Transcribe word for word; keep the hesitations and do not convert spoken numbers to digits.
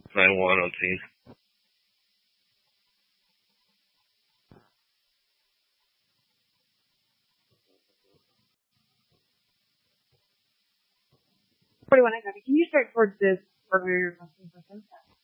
nine one on team. forty-one, I got it. Can you start towards this burger you're custom person?